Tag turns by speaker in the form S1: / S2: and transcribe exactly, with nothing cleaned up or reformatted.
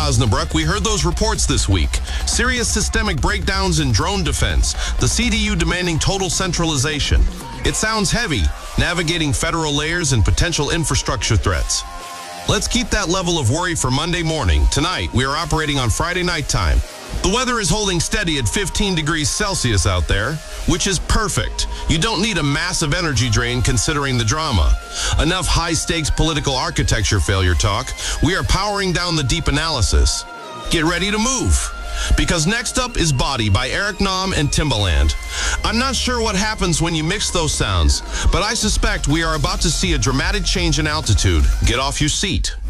S1: Osnabrück, we heard those reports this week. Serious systemic breakdowns in drone defense. The C D U demanding total centralization. It sounds heavy, navigating federal layers and potential infrastructure threats. Let's keep that level of worry for Monday morning. Tonight, we are operating on Friday night time. The weather is holding steady at fifteen degrees Celsius out there, which is perfect. You don't need a massive energy drain considering the drama. Enough high-stakes political architecture failure talk. We are powering down the deep analysis. Get ready to move. Because next up is Body by Eric Nam and Timbaland. I'm not sure what happens when you mix those sounds, but I suspect we are about to see a dramatic change in altitude. Get off your seat.